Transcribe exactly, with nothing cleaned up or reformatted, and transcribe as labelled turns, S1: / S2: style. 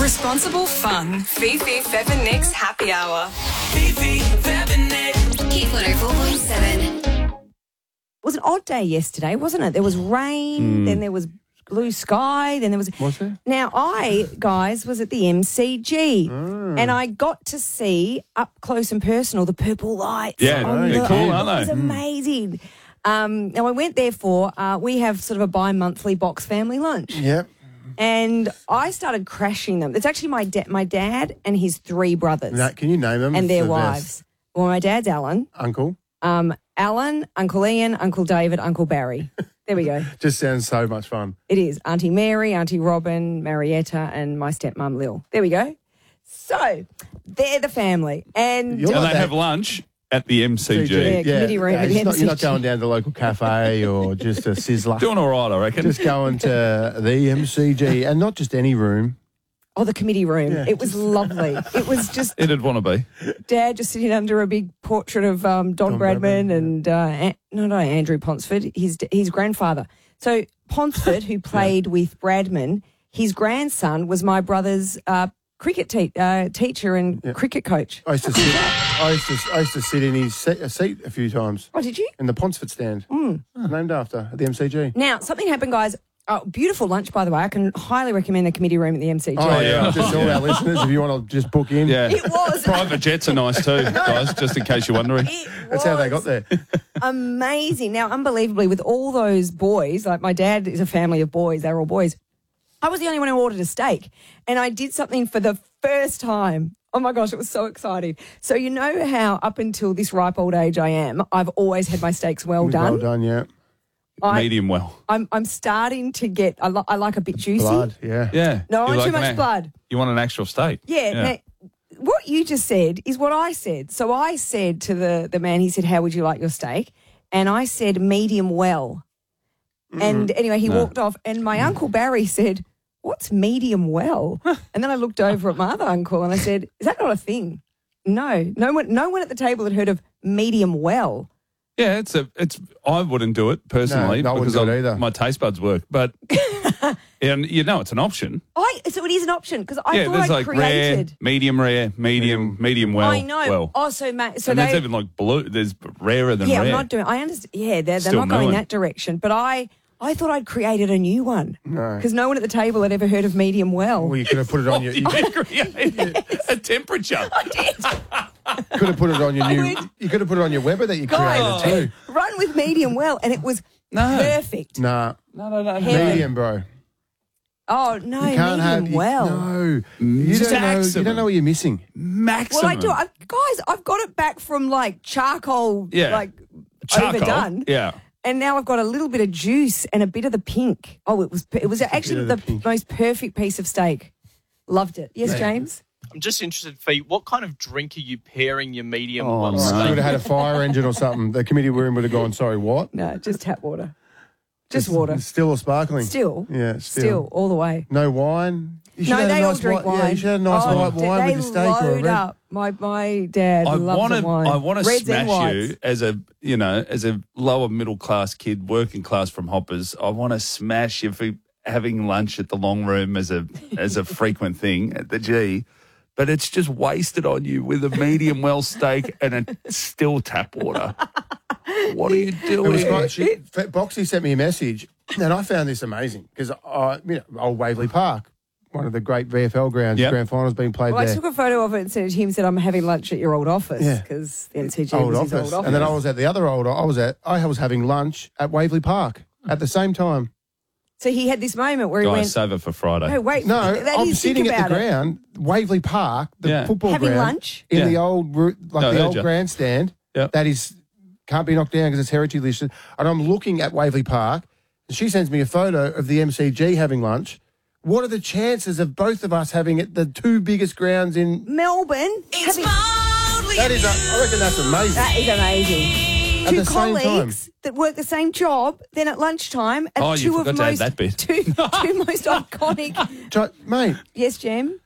S1: Responsible fun. Fifi, Fev and Nick's happy hour.
S2: Fifi, Fev and Nick.
S3: Hit one oh four point seven.
S4: It was an odd day yesterday, wasn't it? There was rain, then there was blue sky, then there was...
S5: Was there?
S4: Now, I, guys, was at the M C G and I got to see up close and personal the purple lights.
S6: Yeah,
S4: on
S6: they're
S4: the-
S6: cool,
S4: It
S6: aren't
S4: was
S6: they?
S4: amazing. Um, now, I went there for, uh, we have sort of a bi-monthly box family lunch.
S5: Yep.
S4: And I started crashing them. It's actually my, da- my dad and his three brothers
S5: Now, can you name them?
S4: and their
S5: for the best?
S4: wives. Well, my dad's Alan.
S5: Uncle.
S4: Um, Alan, Uncle Ian, Uncle David, Uncle Barry. There we go.
S5: Just sounds so much fun.
S4: It is. Auntie Mary, Auntie Robin, Marietta, and my stepmom Lil. There we go. So, they're the family. And
S5: You're
S6: And
S5: like
S6: they
S5: that-
S6: have lunch at the M C G.
S4: Yeah, committee room at the
S5: it's not- You're not
S4: M C G.
S5: going down to the local cafe or just a sizzler.
S6: Doing all right, I reckon.
S5: Just going to the M C G and not just any room.
S4: oh, the committee room.
S5: Yeah.
S4: It was lovely. It was just
S6: It'd want to be.
S4: Dad just sitting under a big portrait of um, Don,
S5: Don
S4: Bradman,
S5: Bradman, yeah.
S4: and, uh, An- no, no, Andrew Ponsford, his, his grandfather. So, Ponsford, who played with Bradman, his grandson was my brother's uh, cricket te- uh, teacher and cricket coach.
S5: I used to sit. I used to. I used to sit in his se- a seat a few times
S4: Oh, did you?
S5: in the Ponsford stand,
S4: Mm.
S5: named after at the M C G.
S4: Now, something happened, guys. Oh, beautiful lunch, by the way. I can highly recommend the committee room at the M C G.
S5: Oh yeah, just all our listeners, if you want to just book in,
S6: Yeah.
S4: It was
S6: Private jets are nice too, guys, just in case you're wondering.
S4: It
S5: that's how they got
S4: was
S5: there.
S4: amazing. Now, unbelievably, with all those boys, like my dad is a family of boys, they're all boys. I was the only one who ordered a steak, and I did something for the first time. Oh my gosh, it was so exciting. So you know how up until this ripe old age I am, I've always had my steaks well done.
S5: Well done, yeah.
S4: I,
S6: Medium well.
S4: I'm I'm starting to get. I, li- I like a bit juicy.
S5: Blood, yeah.
S6: Yeah.
S4: No,
S6: You
S4: too
S6: like
S4: much
S6: an ac-
S4: blood.
S6: You want an actual steak?
S4: Yeah. Now, what you just said is what I said. So I said to the, the man, he said, how would you like your steak? And I said, medium well. And anyway, he
S6: No.
S4: walked off and my Uncle Barry said, what's medium well? And then I looked over at my other uncle and I said, is that not a thing? No. No one, no one at the table had heard of medium well.
S6: Yeah, it's a. It's. I wouldn't do it personally
S5: No, I wouldn't
S6: because
S5: do it
S6: I-
S5: either.
S6: my taste buds work. But and you know, it's an option.
S4: I, so it is an option because I
S6: yeah,
S4: thought
S6: there's
S4: I'd
S6: like
S4: created.
S6: rare, medium rare, medium, medium well.
S4: I know.
S6: Well,
S4: Oh, so, ma- so
S6: and
S4: they,
S6: there's even like blue. There's rarer than
S4: yeah,
S6: rare.
S4: I'm not doing. I understand. Yeah, they're, they're
S6: Still
S4: not going
S6: mooing.
S4: that direction. But I, I thought I'd created a new one
S5: No.
S4: because no one at the table had ever heard of medium well.
S5: Well, you could have put it on your. You
S6: You created a temperature.
S5: could have put it on your
S4: I
S5: new.
S4: went-
S5: You could have put it on your Weber that you
S4: Guys,
S5: created
S4: run with medium well, and it was
S6: No.
S4: perfect.
S5: too. Nah,
S6: No, no, no.
S4: Heaven.
S5: medium, bro.
S4: Oh no,
S5: You can't
S4: medium
S5: have. you-
S4: well.
S5: No, you don't know. You
S6: Maximum.
S5: don't know what you're missing.
S6: Maximum.
S4: Well, I do. I, guys, I've got it back from like charcoal,
S6: Yeah.
S4: like
S6: Charcoal.
S4: overdone.
S6: Yeah.
S4: And now I've got a little bit of juice and a bit of the pink. Oh, it was it was actually
S5: of
S4: the,
S5: the pink.
S4: most perfect piece of steak. Loved it. Yes, James?
S7: I'm just interested, Fee, what kind of drink are you pairing your medium
S6: Oh,
S7: well
S6: no.
S5: You
S7: steak?
S5: would have had a fire engine or something. The committee room would have gone. Sorry, what?
S4: No, just tap water. Just water.
S5: Still or sparkling?
S4: Still.
S5: Yeah, still.
S4: Still, all the way.
S5: No wine. You should
S4: No,
S5: have
S4: they
S5: a
S4: all
S5: nice
S4: drink
S5: wine.
S4: wine.
S5: Yeah, you should have a nice
S4: Oh,
S5: white wine
S4: they
S5: with your steak or a
S4: load
S5: red.
S4: up. My my dad
S6: I
S4: loves
S6: want
S4: a
S6: to.
S4: wine.
S6: I want to
S4: Reds and
S6: smash
S4: whites.
S6: you as a you know as a lower middle class kid, working class from Hoppers. I want to smash you for having lunch at the Long Room as a as a frequent thing at the G. But it's just wasted on you with a medium well steak and a still tap water. What are you
S5: It
S6: doing?
S5: was quite, she, Boxy sent me a message, and I found this amazing because I, you know, old Waverley Park, one of the great V F L grounds,
S6: Yep.
S5: grand finals being played
S4: Well, I
S5: there.
S4: took a photo of it and sent it to him and said, I'm having lunch at your old office
S5: Yeah.
S4: because the M C G
S5: Old
S4: was
S5: office.
S4: his old office.
S5: And then I was at the other old. I was at. I was having lunch at Waverley Park at the same time.
S4: So he had this moment where he
S6: Guys,
S4: went,
S6: save it for Friday.
S4: no, wait.
S5: No,
S4: that
S5: I'm
S4: is,
S5: sitting
S4: think
S5: at the
S4: about it.
S5: ground, Waverley Park, the
S6: Yeah.
S5: football
S4: Having
S5: ground,
S4: lunch?
S5: in
S6: Yeah.
S5: the old, ru- like
S6: No, I
S5: the
S6: heard
S5: old
S6: ya.
S5: grandstand.
S6: Yeah.
S5: That is can't be knocked down because it's heritage listed. And I'm looking at Waverley Park, and she sends me a photo of the M C G having lunch. What are the chances of both of us having it, the two biggest grounds in?
S4: Melbourne.
S2: It's
S4: having-
S2: mildly
S5: That is, a, I reckon that's amazing.
S4: that is amazing.
S5: At
S4: Two
S5: the same time.
S4: colleagues that work the same job, then at lunchtime, at
S6: Oh, you
S4: two of
S6: forgot to add
S4: most
S6: that bit.
S4: two, two most iconic.
S5: Try- Mate,
S4: Yes, Jim.